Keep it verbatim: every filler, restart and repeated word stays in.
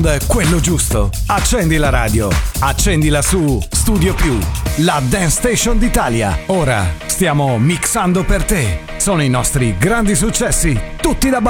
È quello giusto. Accendi la radio, accendila su Studio Più, la Dance Station d'Italia. Ora stiamo mixando per te. Sono i nostri grandi successi, tutti da ballare.